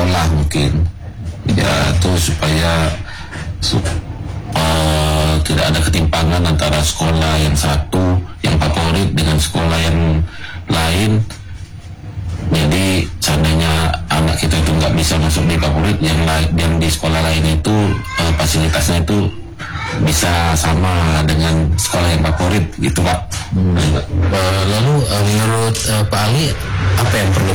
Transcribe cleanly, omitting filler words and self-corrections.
sekolah mungkin ya, itu supaya tidak ada ketimpangan antara sekolah yang satu yang favorit dengan sekolah yang lain. Jadi seandainya anak kita itu nggak bisa masuk di favorit, yang di sekolah lain itu fasilitasnya itu bisa sama dengan sekolah yang favorit gitu Pak. Lalu menurut Pak Ali, apa yang perlu